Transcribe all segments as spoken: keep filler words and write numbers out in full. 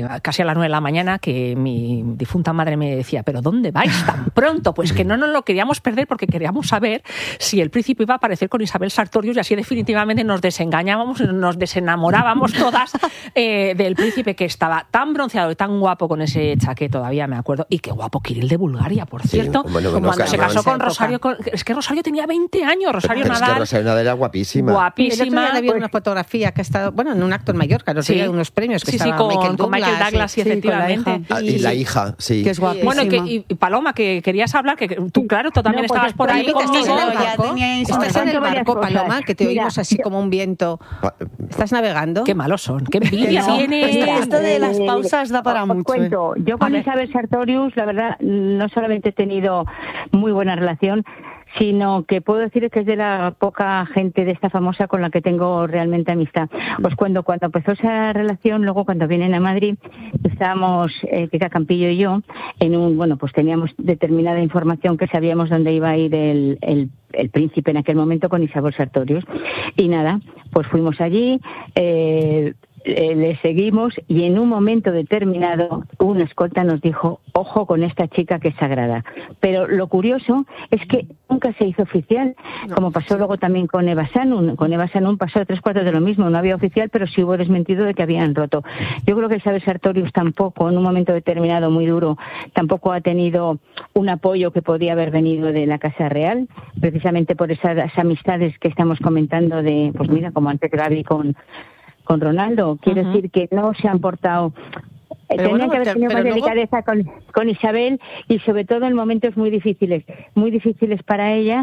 casi a las nueve de la mañana, que mi difunta madre me decía, ¿pero dónde vais tan pronto? Pues que no nos lo queríamos perder porque queríamos saber si el príncipe iba a aparecer con Isabel Sartorius, y así definitivamente nos desengañábamos, nos desenamorábamos todas eh, del príncipe, que estaba tan bronceado y tan guapo con ese chaqué, todavía me acuerdo. Y qué guapo Kirill de Bulgaria, por cierto. Sí, bueno, cuando no, se no, casó no, con Rosario, con, es que Rosario tenía veinte años, Rosario pero, pero Nadal. Es que Rosario Nadal era guapísima. Guapísima. Le vi una fotografía que ha estado, bueno, en un acto en Mallorca, no sé, Sí. unos premios que Sí, sí, estaba con Michael con Douglas, Michael Douglas, sí, sí, efectivamente. Ah, y la hija, sí. Que es guapísima. Bueno, y, que, y Paloma, que querías hablar, que tú, claro, tú también No, pues estabas por ahí estoy conmigo. contigo, ¿Estás en el ya barco? tenía ¿Estás en el información barco, varias cosas. Paloma, que te Mira, oímos así yo- como un viento? ¿Estás navegando? Qué malos son, qué envidia No, tiene. pues mira, Esto de las pausas da para os mucho, cuento, yo A con ver. Isabel Sartorius, la verdad, no solamente he tenido muy buena relación, sino que puedo decir que es de la poca gente de esta famosa con la que tengo realmente amistad. Pues cuando, cuando empezó esa relación, luego cuando vienen a Madrid, estábamos, eh, Kika Campillo y yo, en un, bueno, pues teníamos determinada información que sabíamos dónde iba a ir el, el, el príncipe en aquel momento con Isabel Sartorius. Y nada, pues fuimos allí, eh, Eh, le seguimos, y en un momento determinado una escolta nos dijo, ojo con esta chica que es sagrada. Pero lo curioso es que nunca se hizo oficial, como pasó luego también con Eva Sanun. Con Eva Sanun pasó tres cuartos de lo mismo, no había oficial, pero sí hubo desmentido de que habían roto. Yo creo que Isabel Sartorius tampoco, en un momento determinado muy duro, tampoco ha tenido un apoyo que podía haber venido de la Casa Real, precisamente por esas amistades que estamos comentando de, pues mira, como antes Gaby con con Ronaldo. Quiero uh-huh. decir que no se han portado... Tendrían bueno, que haber tenido más luego... delicadeza con, con Isabel, y sobre todo en momentos muy difíciles, muy difíciles para ella,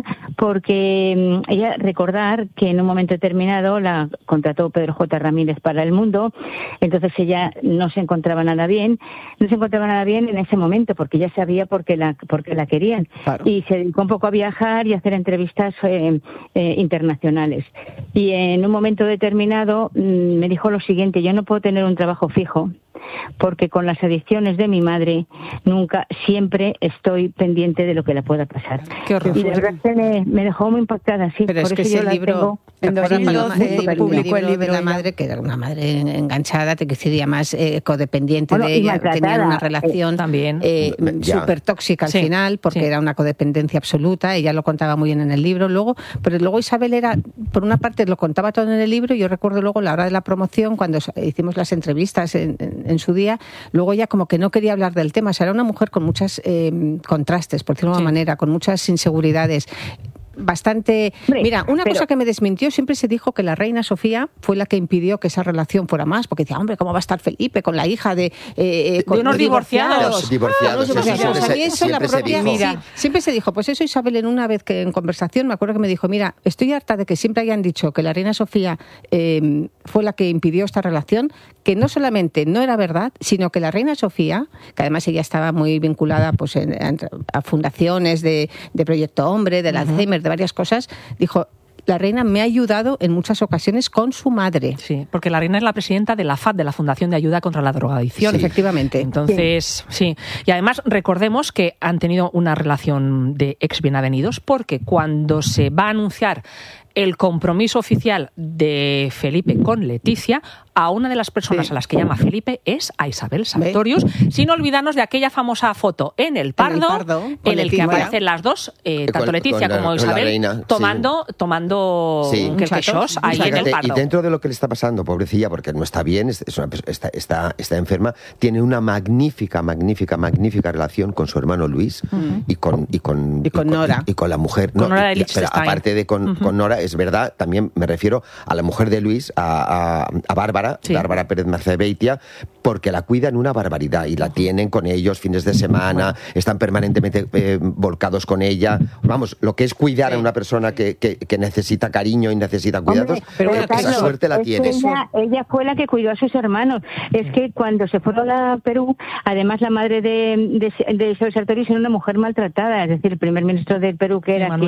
porque um, ella, recordar que en un momento determinado la contrató Pedro J. Ramírez para El Mundo, entonces ella no se encontraba nada bien, no se encontraba nada bien en ese momento, porque ya sabía por qué la, por qué la querían, claro. Y se dedicó un poco a viajar y a hacer entrevistas eh, eh, internacionales. Y en un momento determinado um, me dijo lo siguiente: yo no puedo tener un trabajo fijo, porque con las adicciones de mi madre nunca, siempre estoy pendiente de lo que le pueda pasar. Qué horror. Y de verdad que me, me dejó muy impactada, sí. Pero por es que eso ese yo libro, en dos mil doce publicó el libro de la madre, que era una madre enganchada, que sería más eh, codependiente bueno, de ella, tenía una relación eh, también eh, súper tóxica al sí, final, porque sí. era una codependencia absoluta, ella lo contaba muy bien en el libro, luego, pero luego Isabel era, por una parte lo contaba todo en el libro, y yo recuerdo luego la hora de la promoción, cuando hicimos las entrevistas en, en, en su día, luego ella como que no quería hablar del tema. O sea, era una mujer con muchos eh, contrastes, por decirlo de una sí. manera, con muchas inseguridades. Bastante... Hombre, Mira, una pero... cosa que me desmintió, siempre se dijo que la reina Sofía fue la que impidió que esa relación fuera más, porque decía, hombre, ¿cómo va a estar Felipe con la hija de... Eh, con de unos divorciados? Divorciados, ah, divorciados. Eso, siempre, se, la propia, se mira, siempre se dijo, pues eso Isabel en una vez que en conversación, me acuerdo que me dijo, mira, estoy harta de que siempre hayan dicho que la reina Sofía eh, fue la que impidió esta relación, que no solamente no era verdad, sino que la reina Sofía, que además ella estaba muy vinculada pues en, a fundaciones de, de Proyecto Hombre, del uh-huh. Alzheimer, de varias cosas, dijo, la reina me ha ayudado en muchas ocasiones con su madre. Sí, porque la reina es la presidenta de la F A D, de la Fundación de Ayuda contra la Drogadicción. Sí, efectivamente. Entonces, sí. sí. Y además, recordemos que han tenido una relación de ex bienavenidos, porque cuando se va a anunciar el compromiso oficial de Felipe con Leticia, a una de las personas sí. a las que llama Felipe es a Isabel Sartorius, ¿ve? Sin olvidarnos de aquella famosa foto en el Pardo, en el, Pardo, en el que aparecen las dos, eh, tanto con, Leticia con como la, Isabel, reina, tomando, sí. tomando sí. quechos ahí en el Pardo. Y dentro de lo que le está pasando, pobrecilla, porque no está bien, es una, está, está, está enferma, tiene una magnífica, magnífica, magnífica relación con su hermano Luis uh-huh. y, con, y, con, y con y Nora. Y, y con la mujer. Con no, Nora de y, pero aparte de con, uh-huh. con Nora, es verdad, también me refiero a la mujer de Luis, a, a, a Bárbara, sí. Bárbara Pérez Marcebeitia, porque la cuidan una barbaridad y la tienen con ellos fines de semana, bueno. están permanentemente eh, volcados con ella. Vamos, lo que es cuidar sí. a una persona que, que, que necesita cariño y necesita cuidados, Hombre, pero eh, Carlos, esa suerte la tiene. Ella, ella fue la que cuidó a sus hermanos. Es que cuando se fueron a Perú, además la madre de, de, de Isabel Sartorius era una mujer maltratada, es decir, el primer ministro del Perú, que era quien,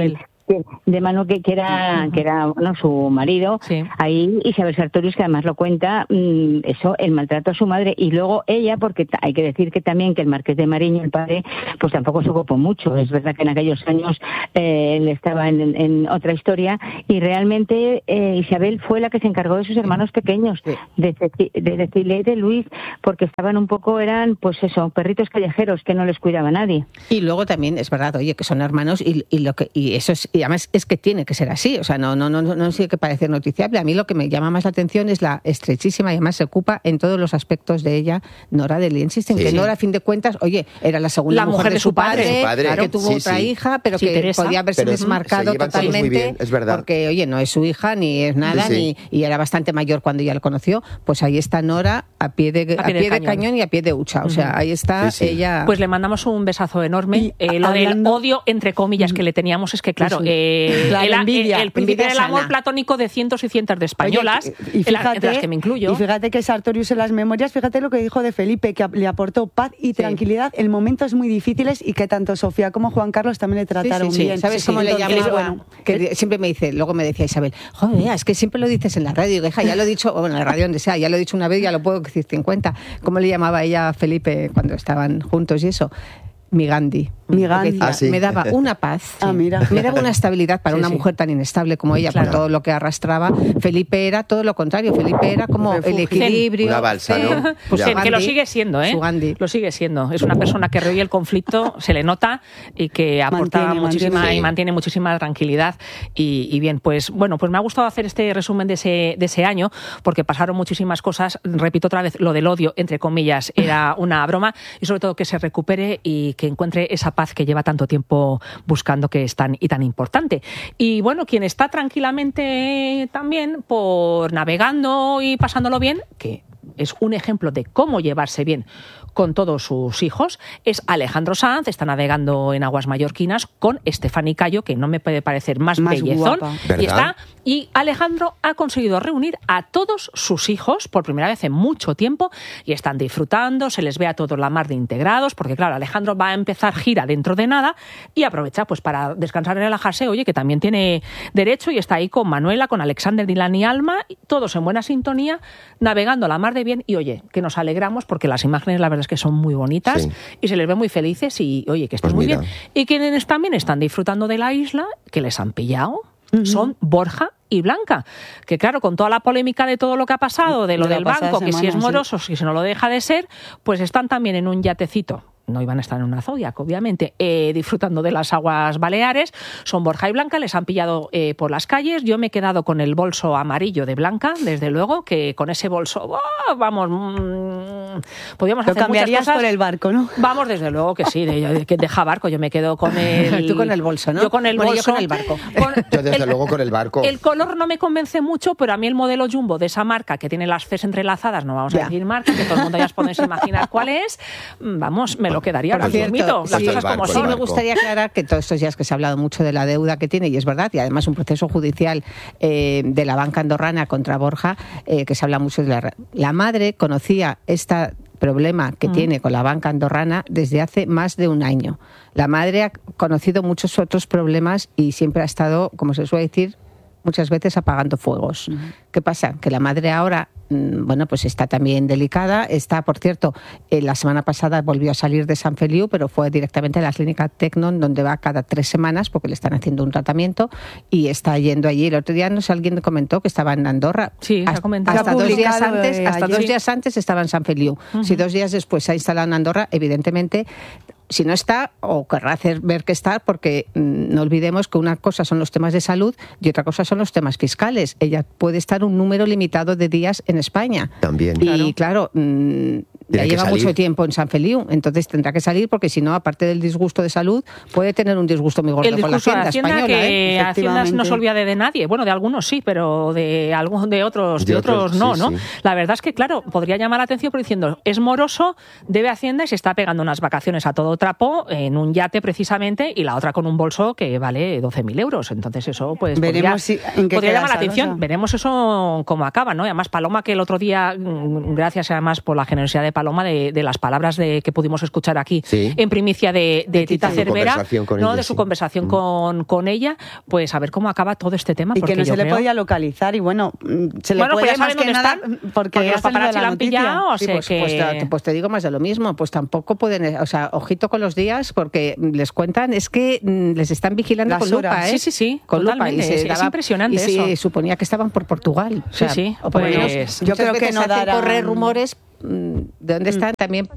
de Manu, que, que era, que era bueno, su marido, sí. Ahí Isabel Sartorius, que además lo cuenta, mmm, eso, el maltrato a su madre, y luego ella, porque hay que decir que también que el Marqués de Mariño, el padre, pues tampoco se ocupó mucho. Es verdad que en aquellos años eh, él estaba en, en otra historia, y realmente eh, Isabel fue la que se encargó de sus hermanos pequeños, sí. de, de Cecilia y de Luis, porque estaban un poco, eran, pues eso, perritos callejeros que no les cuidaba nadie. Y luego también, es verdad, oye, que son hermanos, y, y, lo que, y eso es, y además es que tiene que ser así, o sea, no, no, no, no, no sé qué parece noticiable. A mí lo que me llama más la atención es la estrechísima, y además se ocupa en todos los aspectos de ella, Nora de Liensis, en sí, que sí. Nora, a fin de cuentas, oye, era la segunda la mujer, mujer de su padre, padre, su padre claro, que tuvo sí, otra sí. hija, pero sí, que Teresa. Podía haberse pero desmarcado totalmente, bien, es verdad. Porque, oye, no es su hija, ni es nada, sí, sí. Ni, y era bastante mayor cuando ella lo conoció. Pues ahí está Nora, a pie de, a pie a pie de, cañón. de cañón y a pie de hucha, o sea, uh-huh. ahí está sí, sí. ella... Pues le mandamos un besazo enorme. Eh, lo hablando... del odio, entre comillas, que le teníamos es que, claro, sí. eh, la el, envidia, el, el principio del amor platónico de cientos y cientos de españolas, Oye, y fíjate, entre las que me incluyo. Y fíjate que Sartorius en las memorias, fíjate lo que dijo de Felipe, que le aportó paz y tranquilidad sí. en momentos muy difíciles, y que tanto Sofía como Juan Carlos también le trataron sí, sí, bien. Sí. ¿Sabes sí, cómo sí, le llamaba? Bueno, que siempre me dice, luego me decía Isabel, joder, es que siempre lo dices en la radio, hija, ya lo he dicho, bueno, en la radio donde sea, ya lo he dicho una vez, ya lo puedo decir cincuenta. ¿Cómo le llamaba ella a Felipe cuando estaban juntos y eso? Mi Gandhi. Mi Gandhi. Decía, ah, sí. Me daba una paz, ah, mira. me daba una estabilidad para sí, una sí. mujer tan inestable como ella, claro. Por todo lo que arrastraba. Felipe era todo lo contrario, Felipe era como Refugio. El equilibrio. Una balsa, ¿no? Pues que, que lo sigue siendo, ¿eh? Lo sigue siendo. Es una persona que rehuye el conflicto, se le nota, y que aporta mantiene, muchísima mantiene. y mantiene muchísima tranquilidad. Y, y bien, pues bueno, pues me ha gustado hacer este resumen de ese, de ese año, porque pasaron muchísimas cosas. Repito otra vez, lo del odio, entre comillas, era una broma, y sobre todo que se recupere y que encuentre esa paz que lleva tanto tiempo buscando, que es tan y tan importante. Y bueno, quien está tranquilamente también por navegando y pasándolo bien, que es un ejemplo de cómo llevarse bien con todos sus hijos, es Alejandro Sanz. Está navegando en aguas mallorquinas con Estefany Cayo, que no me puede parecer más, más bellezón. Y, está, y Alejandro ha conseguido reunir a todos sus hijos por primera vez en mucho tiempo, y están disfrutando, se les ve a todos la mar de integrados, porque claro, Alejandro va a empezar gira dentro de nada, y aprovecha pues para descansar y relajarse, oye, que también tiene derecho, y está ahí con Manuela, con Alexander, Dylan y Alma, todos en buena sintonía, navegando la mar de bien, y oye, que nos alegramos porque las imágenes la verdad es que son muy bonitas, sí. y se les ve muy felices, y oye, que están pues muy mira. bien. Y quienes también están disfrutando de la isla, que les han pillado, uh-huh. son Borja y Blanca, que claro, con toda la polémica de todo lo que ha pasado, de lo de del banco, semana, que si es moroso, sí. si no lo deja de ser, pues están también en un yatecito. No iban a estar en una Zodiac, obviamente, eh, disfrutando de las aguas Baleares. Son Borja y Blanca, les han pillado eh, por las calles. Yo me he quedado con el bolso amarillo de Blanca, desde luego, que con ese bolso, oh, vamos, mmm, podíamos Lo hacer cambiarías muchas cosas. Por el barco, ¿no? Vamos, desde luego que sí, de, de, de deja barco. Yo me quedo con el... Tú con el bolso, ¿no? Yo con el bueno, bolso. Yo con el barco. Con yo desde el, luego con el barco. El color no me convence mucho, pero a mí el modelo Jumbo de esa marca, que tiene las Cs entrelazadas, no vamos ya. a decir marca, que todo el mundo ya os podéis imaginar cuál es, vamos, me lo quedaría. Por cierto, Mito, las sí, cosas como sí, me gustaría aclarar que todos estos días que se ha hablado mucho de la deuda que tiene, y es verdad, y además un proceso judicial eh, de la banca andorrana contra Borja, eh, que se habla mucho de la... La madre conocía este problema que mm. tiene con la banca andorrana desde hace más de un año. La madre ha conocido muchos otros problemas y siempre ha estado, como se suele decir, muchas veces apagando fuegos. Uh-huh. ¿Qué pasa? Que la madre ahora, bueno, pues está también delicada. Está, por cierto, eh, la semana pasada volvió a salir de San Feliu, pero fue directamente a la clínica Tecnon, donde va cada tres semanas porque le están haciendo un tratamiento, y está yendo allí. El otro día, no sé, alguien comentó que estaba en Andorra. Sí, hasta, ha comentado. hasta, dos días, antes, eh, hasta dos días antes estaba en San Feliu. Uh-huh. Si dos días después se ha instalado en Andorra, evidentemente... Si no está, o querrá hacer ver que está, porque mmm, no olvidemos que una cosa son los temas de salud y otra cosa son los temas fiscales. Ella puede estar un número limitado de días en España. También. Y claro, claro mmm, ya lleva mucho tiempo en San Feliu, entonces tendrá que salir, porque si no, aparte del disgusto de salud, puede tener un disgusto muy gordo con la Hacienda, de Hacienda española. Que ¿eh? Hacienda no se olvide de nadie. Bueno, de algunos sí, pero de algunos de otros, de, de otros, otros no, sí, ¿no? Sí. La verdad es que, claro, podría llamar la atención por diciendo, es moroso, debe Hacienda y se está pegando unas vacaciones a todo trapo en un yate precisamente, y la otra con un bolso que vale doce mil euros. Entonces eso pues Veremos podría, si, ¿en qué podría llamar la atención. Rosa? Veremos eso cómo acaba, ¿no? Y además Paloma, que el otro día, gracias además por la generosidad de Paloma, de, de las palabras de, que pudimos escuchar aquí sí. en primicia de, de, de Tita Cervera, con ¿no? ella, de su sí. conversación mm. con, con ella, pues a ver cómo acaba todo este tema. Y que no se creo... le podía localizar, y bueno, se le bueno, puede pues ya más que nada están, porque, porque los paparazzi la han pillado, o sí, sea pues, que... pues, te, pues te digo más de lo mismo, pues tampoco pueden, o sea, ojito con los días, porque les cuentan, es que les están vigilando Las con lupa, horas. ¿eh? Sí, sí, sí, con lupa. Y se es, daba, es impresionante y se eso. suponía que estaban por Portugal. O sea, sí, sí, o por pues, menos, yo creo que no darán... correr rumores de dónde están también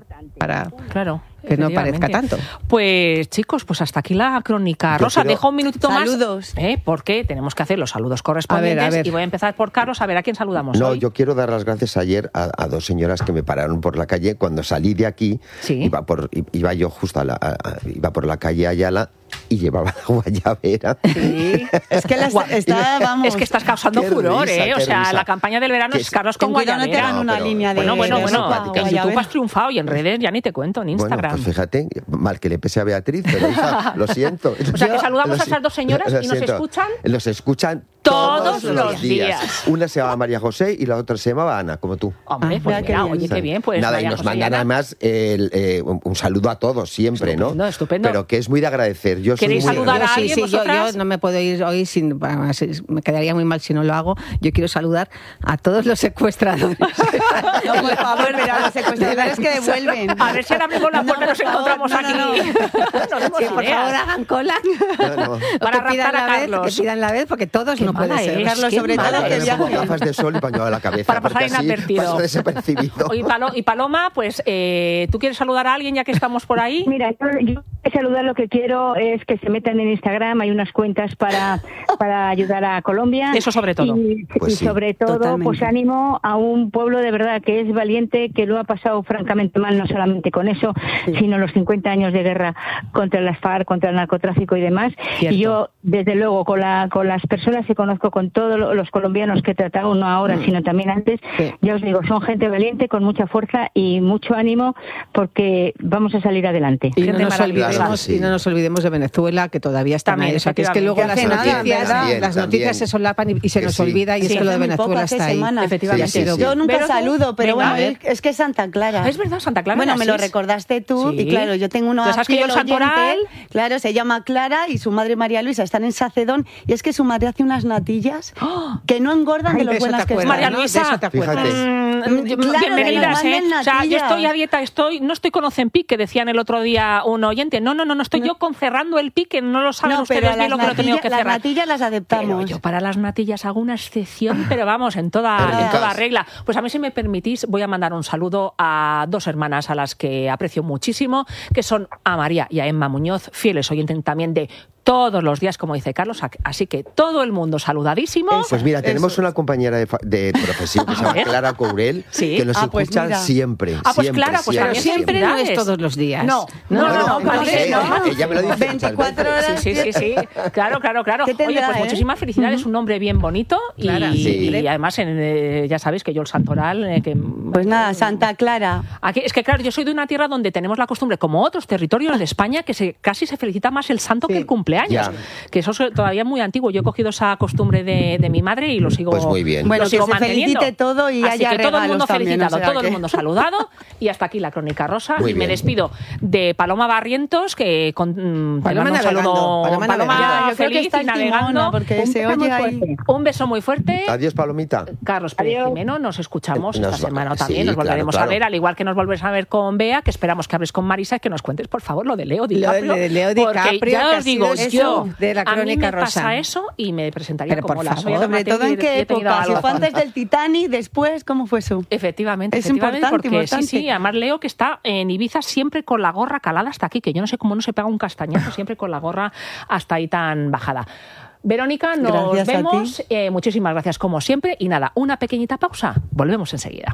para claro que no parezca tanto. Pues chicos, pues hasta aquí la crónica rosa. Quiero... Dejo un minutito saludos. más, ¿eh? Porque tenemos que hacer los saludos correspondientes. A ver, a ver. Y voy a empezar por Carlos, a ver a quién saludamos No, hoy. yo quiero dar las gracias ayer a, a dos señoras que me pararon por la calle cuando salí de aquí. ¿Sí? Iba por iba yo justo a la a, a, iba por la calle Ayala y llevaba la guayabera. Sí. Es que las, está, vamos, es que estás causando qué furor, risa, ¿eh? O sea, risa. la campaña del verano que es Carlos ten con cuidado, guayabera. no te hagan una pero, línea de Bueno, bueno, de bueno. simpática. En YouTube has triunfado y en redes ya ni te cuento, en Instagram. Bueno, pues fíjate, mal que le pese a Beatriz, pero hija, lo siento. O sea, que Yo, saludamos lo a esas dos señoras lo y nos siento. escuchan. Los escuchan todos todos los los días. días. Una se llama María José y la otra se llamaba Ana, como tú. Hombre, Ah, pues mira, qué mira, bien. oye, qué bien. Pues Nada, María y nos José mandan Ana. además el, eh, un, un saludo a todos siempre, Estupendo, ¿no? estupendo. Pero que es muy de agradecer. Yo soy ¿Queréis muy saludar a Yo, sí, alguien sí, yo, vosotras? yo no me puedo ir hoy sin, bueno, me quedaría muy mal si no lo hago. Yo quiero saludar a todos los secuestradores. No, por favor, pero a los secuestradores que devuelven. A ver si ahora abrimos la puerta y No, nos por favor, encontramos no, no, aquí. no. No demos Que por ideas. favor hagan cola. No, no. O Para que pidan raptar a la vez, Carlos. que pidan la vez, porque todos Qué no puede mala ser. es, Carlos, qué sobre todo, mala que Ahora me pongo viaje. gafas de sol y pañuelo a la cabeza. Para pasar porque así inadvertido. paso desapercibido. Oye, Palo- y Paloma, pues, eh, ¿tú quieres saludar a alguien ya que estamos por ahí? Mira, yo, yo saludar lo que quiero es que se metan en Instagram, hay unas cuentas para, para ayudar a Colombia. Eso sobre todo. Y, Pues y sí, sobre todo, totalmente. pues ánimo a un pueblo de verdad que es valiente, que lo ha pasado francamente mal, no solamente con eso, Sí. sino los cincuenta años de guerra contra las FARC, contra el narcotráfico y demás. Cierto. Y yo, desde luego, con, la, con las personas que conozco, con todos los colombianos que he tratado, no ahora, Mm. sino también antes, Sí. ya os digo, son gente valiente, con mucha fuerza y mucho ánimo, porque vamos a salir adelante. Y no, Gente nos maravillosa. olvidemos, Claro, sí. y no nos olvidemos de Venezuela, que todavía está También, ahí. O sea, que es que luego las efectivamente. noticias, También, las también. noticias se solapan y, y se Que nos sí. olvida, y Sí, es que lo de hace muy poco, Venezuela hace está ahí. semanas. Efectivamente. Sí, sí, sí. Yo nunca Pero tú, saludo, pero venga, bueno, a ver. es, es que es Santa Clara. Es verdad, Santa Clara. Bueno, era me lo así. recordaste tú Sí. y claro, yo tengo una Ya sabes que yo el fiel oyente, santoral- claro, se llama Clara y su madre María Luisa están en Sacedón y es que su madre hace unas natillas ¡Oh! que no engordan Ay, de lo de eso buenas te que acuerdas, están. María ¿no? De Luisa. eso te acuerdas. Fíjate. Mm, yo- Claro, bienvenidas, que nos ¿eh? manden O sea, yo natillas. estoy a dieta, estoy, no estoy con Ozempic, que decían el otro día un oyente. No, no, no, no estoy yo con cerrando el pique, no lo saben No, pero ustedes a bien las lo que lo he tenido natillas, que las cerrar. natillas las Pero adaptamos. yo para las natillas hago una excepción, pero vamos, en toda, Pero- en toda regla. Pues a mí, si me permitís, voy a mandar un saludo a dos hermanas a las que aprecio muchísimo, que son a María y a Emma Muñoz, fieles oyentes también de todos los días, como dice Carlos. Así que todo el mundo saludadísimo. Pues mira, tenemos Eso. una compañera de, fa- de profesión que se llama ver. Clara Courel, Sí. que nos Ah, pues escucha mira. siempre. Ah, pues siempre, Clara, pues Pero también siempre no es felicidades. todos los días. No, No, no, no, no, ¿cómo no que sé, no? ella me lo dice muchas veinticuatro veces. horas. Sí, sí, sí, sí. Claro, claro, claro. ¿Qué tendrá, Oye, pues eh? muchísimas felicidades. Un nombre bien bonito. Clara, y, sí. y además, en, eh, ya sabéis que yo el santoral... eh, que, Pues nada, Santa Clara. Aquí, es que claro, yo soy de una tierra donde tenemos la costumbre, como otros territorios de España, que se casi se felicita más el santo Sí. que el cumpleaños. Ya. Que eso es todavía muy antiguo. Yo he cogido esa costumbre de, de mi madre y lo sigo Pues muy bien. Bueno, lo que sigo se manteniendo. felicite todo y Así haya que todo el regalos mundo también, felicitado, o sea todo que- el mundo saludado. Y hasta aquí la crónica rosa. Muy y me bien. despido de Paloma Barrientos, que con, mm, te Paloma mando un saludo. navegando, Paloma navegando. Ya, yo creo que feliz está y navegando. estimona, porque Un se beso muy oye ahí. fuerte. Un beso muy fuerte. Adiós, Palomita. Carlos Pérez Adiós. Jimeno, nos escuchamos Nos esta va- semana sí, también, nos claro, volveremos claro. a ver, al igual que nos volveremos a ver con Bea, que esperamos que hables con Marisa y que nos cuentes, por favor, lo de Leo Lo DiCaprio. de Leo porque DiCaprio, ya que os ha digo, sido yo, eso de la a mí crónica me pasa rosa. eso y me presentaría Pero, como por la favor, soy de Sobre Mateo todo y- en y qué he tenido época, si algo. fue antes del Titanic, después, ¿cómo fue eso? Efectivamente, Es efectivamente, importante, porque sí, importante. sí, además Leo que está en Ibiza siempre con la gorra calada hasta aquí, que yo no sé cómo no se pega un castañazo, siempre con la gorra hasta ahí tan bajada. Verónica, nos Gracias a vemos, ti. eh, muchísimas gracias como siempre y nada, una pequeñita pausa, volvemos enseguida.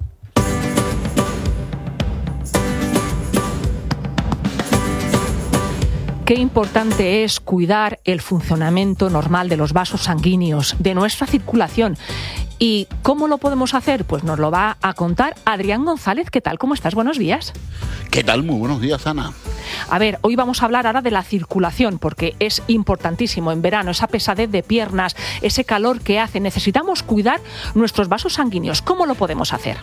Qué importante es cuidar el funcionamiento normal de los vasos sanguíneos, de nuestra circulación. ¿Y cómo lo podemos hacer? Pues nos lo va a contar Adrián González. ¿Qué tal? ¿Cómo estás? Buenos días. ¿Qué tal? Muy buenos días, Ana. A ver, hoy vamos a hablar ahora de la circulación, porque es importantísimo en verano, esa pesadez de piernas, ese calor que hace. Necesitamos cuidar nuestros vasos sanguíneos. ¿Cómo lo podemos hacer?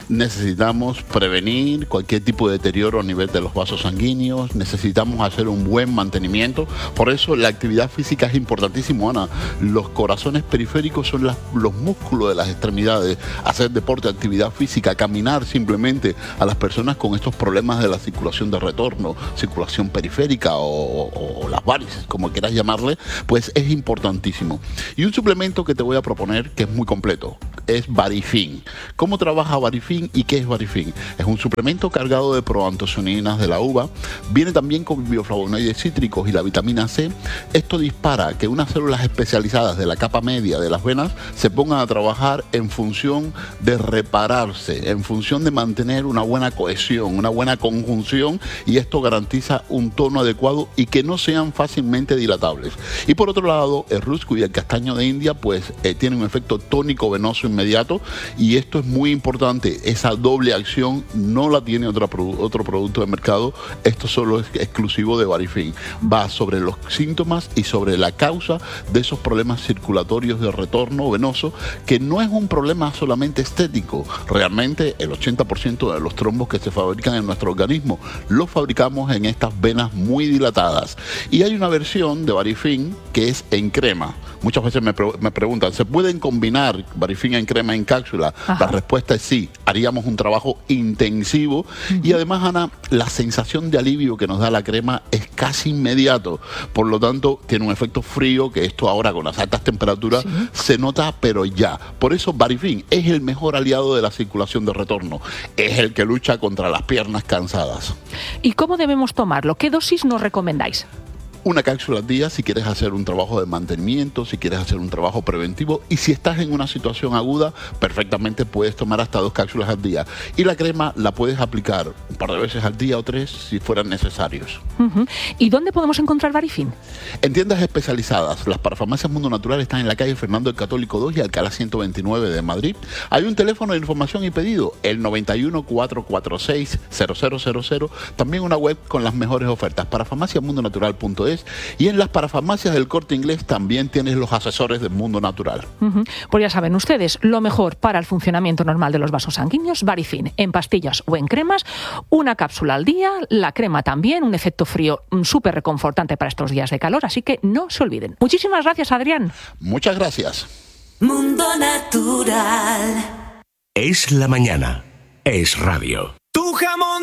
necesitamos prevenir cualquier tipo de deterioro a nivel de los vasos sanguíneos, necesitamos hacer un buen mantenimiento. Por eso la actividad física es importantísimo, Ana. Los corazones periféricos son las, los músculos de las extremidades. Hacer deporte, actividad física, caminar simplemente a las personas con estos problemas de la circulación de retorno, circulación periférica o, o, o las varices, como quieras llamarle, pues es importantísimo. Y un suplemento que te voy a proponer que es muy completo es Varifin. ¿Cómo trabaja Varifin y qué es Varifin? Es un suplemento cargado de proantocianinas de la uva. Viene también con bioflavonoides cítricos y la vitamina C. Esto dispara que unas células especializadas de la capa media de las venas se pongan a trabajar en función de repararse, en función de mantener una buena cohesión, una buena conjunción, y esto garantiza un tono adecuado y que no sean fácilmente dilatables. Y por otro lado, el rusco y el castaño de India pues eh, tienen un efecto tónico venoso inmediato, y esto es muy importante. Esa doble acción no la tiene otra, otro producto de mercado. Esto solo es exclusivo de Varifin. Va sobre los síntomas y sobre la causa de esos problemas circulatorios de retorno venoso, que no es un problema solamente estético. Realmente el ochenta por ciento de los trombos que se fabrican en nuestro organismo los fabricamos en estas venas muy dilatadas. Y hay una versión de Varifin que es en crema. Muchas veces me, pre me preguntan, ¿se pueden combinar Varifin en crema en cápsula? Ajá. La respuesta es sí. Haríamos un trabajo intensivo. Uh-huh. Y además, Ana, la sensación de alivio que nos da la crema es casi inmediato. Por lo tanto, tiene un efecto frío, que esto ahora con las altas temperaturas sí. se nota, pero ya. Por eso Varifin es el mejor aliado de la circulación de retorno. Es el que lucha contra las piernas cansadas. ¿Y cómo debemos tomarlo? ¿Qué dosis nos recomendáis? Una cápsula al día si quieres hacer un trabajo de mantenimiento, si quieres hacer un trabajo preventivo, y si estás en una situación aguda, perfectamente puedes tomar hasta dos cápsulas al día. Y la crema la puedes aplicar un par de veces al día o tres si fueran necesarios. Uh-huh. ¿Y dónde podemos encontrar Varifin? En tiendas especializadas. Las parafarmacias Mundo Natural están en la calle Fernando el Católico dos y Alcalá ciento veintinueve de Madrid. Hay un teléfono de información y pedido, el noventa y uno, cuatrocientos cuarenta y seis, cero cero cero cero. También una web con las mejores ofertas, parafarmacia mundo natural punto es. Y en las parafarmacias del Corte Inglés también tienes los asesores del Mundo Natural. Uh-huh. Pues ya saben ustedes, lo mejor para el funcionamiento normal de los vasos sanguíneos, Varifin, en pastillas o en cremas, una cápsula al día, la crema también, un efecto frío súper reconfortante para estos días de calor, así que no se olviden. Muchísimas gracias, Adrián. Muchas gracias. Mundo Natural. Es la mañana. Es radio.